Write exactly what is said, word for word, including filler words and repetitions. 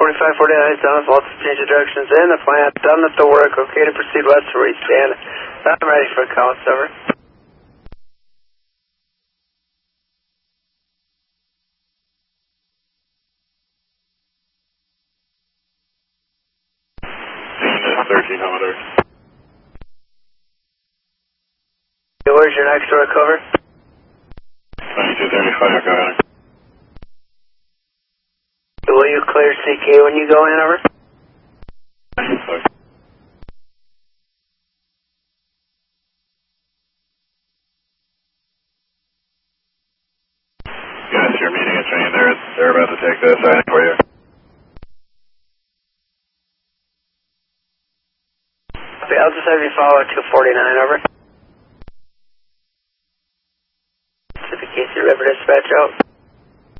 forty-five forty-nine is down, fault to change the directions in the plant, done at the work, okay to proceed west to reach stand. I'm ready for calls, over. thirteen, how about Where's your next door cover? twenty-two thirty-five, go ahead. Will you clear C K when you go in, over? Yes, you're meeting a train. They're, they're about to take the signing for you. Okay, I'll just have you follow two forty-nine, over. To the Casey River dispatch out.